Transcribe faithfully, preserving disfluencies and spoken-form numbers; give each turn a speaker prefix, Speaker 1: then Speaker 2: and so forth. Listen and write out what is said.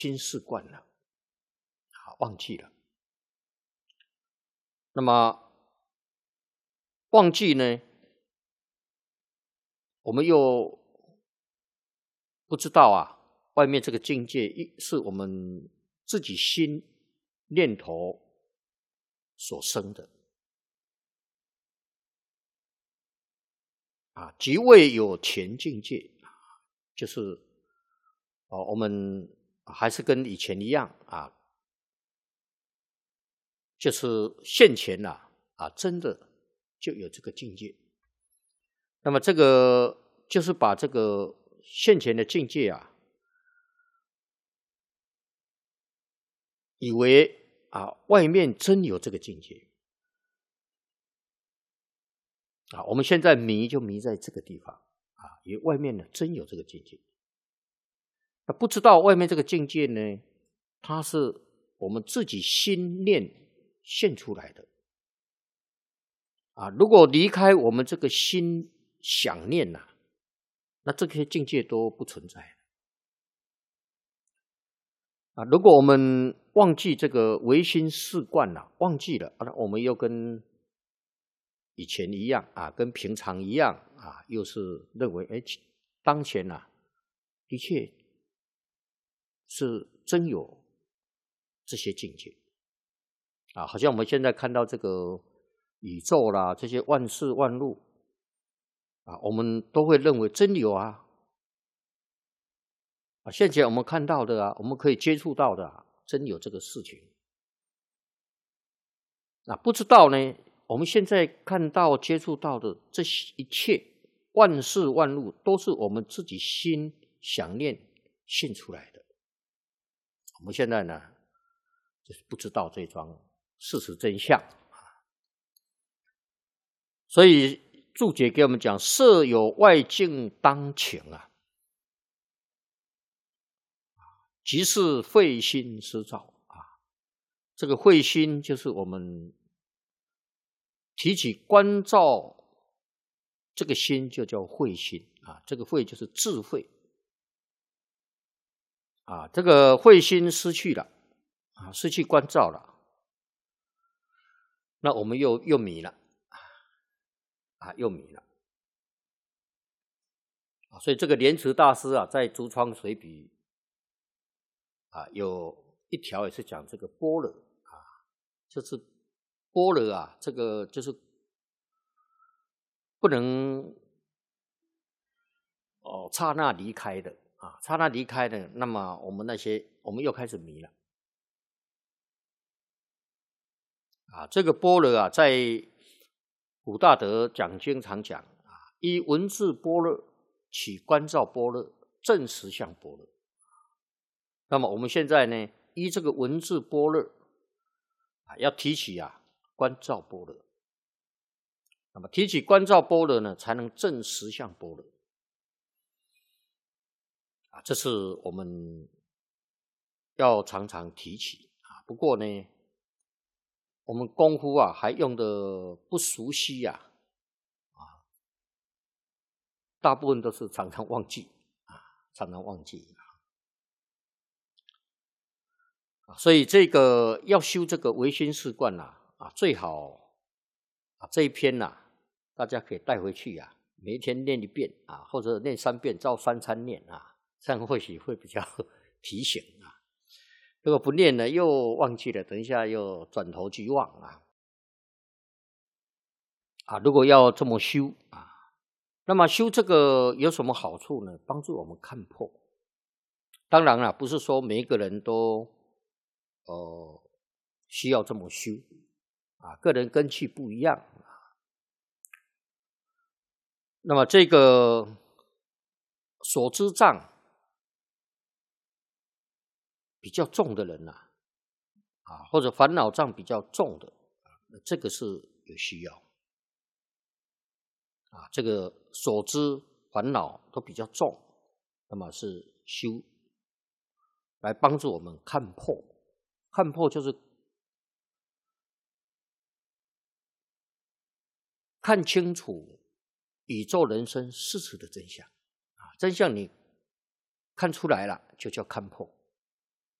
Speaker 1: 心事惯了，啊，忘记了。那么忘记呢，我们又不知道啊，外面这个境界是我们自己心念头所生的。啊，即未有前境界，就是哦，我们还是跟以前一样啊，就是现前呐 啊, 啊，真的就有这个境界。那么这个就是把这个现前的境界啊，以为啊外面真有这个境界啊，我们现在迷就迷在这个地方啊，因为外面呢真有这个境界。那不知道外面这个境界呢，它是我们自己心念现出来的啊。如果离开我们这个心想念啊，那这些境界都不存在啊。如果我们忘记这个唯心是观了，忘记了，那我们又跟以前一样啊，跟平常一样啊，又是认为哎，当前啊，的确是真有这些境界啊，好像我们现在看到这个宇宙啦，这些万事万物啊，我们都会认为真有啊。啊，现前我们看到的啊，我们可以接触到的啊，真有这个事情。啊，不知道呢，我们现在看到接触到的这一切万事万物，都是我们自己心想念现出来的。我们现在呢，就是不知道这桩事实真相。所以注解给我们讲，设有外境当请啊，即是慧心施造啊。这个慧心就是我们提起观照这个心，就叫慧心啊。这个慧就是智慧啊。这个慧心失去了啊，失去观照了，那我们又又迷了啊，又迷了啊。所以这个莲池大师啊，在竹窗随笔啊，有一条也是讲这个般若啊，就是般若啊，这个就是不能哦刹那离开的啊，刹那离开的，那么我们那些我们又开始迷了啊。这个般若啊，在古大德讲经常讲啊，依文字般若起观照般若，证实相般若。那么我们现在呢，依这个文字般若啊，要提起啊观照般若。那么提起观照般若呢，才能证实相般若啊，这是我们要常常提起啊。不过呢，我们功夫啊还用的不熟悉呀 啊, 啊，大部分都是常常忘记啊，常常忘记啊。所以这个要修这个唯心是观啊，啊，最好啊这一篇呐、啊，大家可以带回去啊，每一天念一遍啊，或者念三遍，照三餐念啊，这样或许会比较提醒啊。如果不念呢，又忘记了，等一下又转头即忘啊。啊，如果要这么修啊，那么修这个有什么好处呢？帮助我们看破。当然了，不是说每一个人都呃需要这么修啊，个人根器不一样啊。那么这个所知障比较重的人呐、啊，啊，或者烦恼障比较重的，这个是有需要啊。这个所知烦恼都比较重，那么是修来帮助我们看破。看破就是看清楚宇宙人生事实的真相啊，真相你看出来了，就叫看破。